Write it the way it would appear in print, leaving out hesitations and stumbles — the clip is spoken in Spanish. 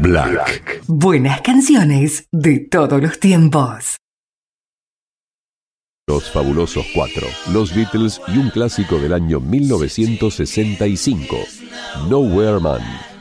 Black. Buenas canciones de todos los tiempos. Los Fabulosos 4, los Beatles y un clásico del año 1965, Nowhere Man.